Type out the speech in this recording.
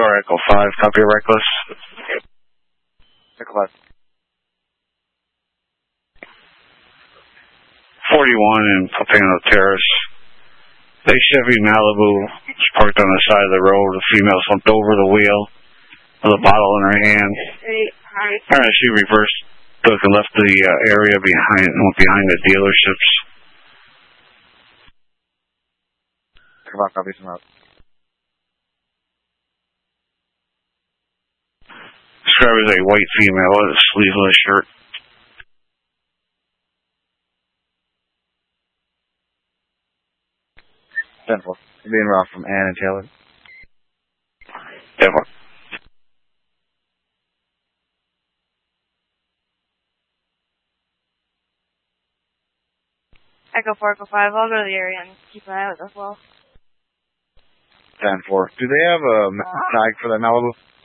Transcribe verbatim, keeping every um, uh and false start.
four, Echo five, copy reckless. Echo five. forty-one in Papano Terrace. A Chevy Malibu was parked on the side of the road. The female slumped over the wheel with a bottle in her hand. Alright, she reversed, took and left the uh, area behind, behind the dealerships. Come on, copy some out. Described as a white female with a sleeveless shirt. ten four. You're being robbed from Ann and Taylor. ten four. Echo four, Echo five, I'll go to the area and keep an eye out as well. ten four. Do they have a tag for that Malibu?